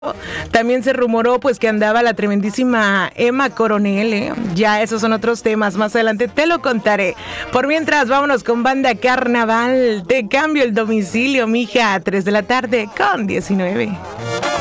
También se rumoró pues que andaba la tremendísima Emma Coronel, ¿eh? Ya esos son otros temas, más adelante te lo contaré. Por mientras, vámonos con Banda Carnaval. Te cambio el domicilio, mija, 3 de la tarde con 19.